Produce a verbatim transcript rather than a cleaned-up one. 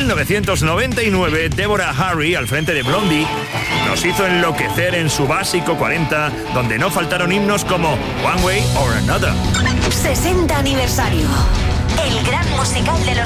mil novecientos noventa y nueve, Deborah Harry, al frente de Blondie, nos hizo enloquecer en su básico cuarenta, donde no faltaron himnos como One Way or Another. sesenta aniversario. El gran musical de los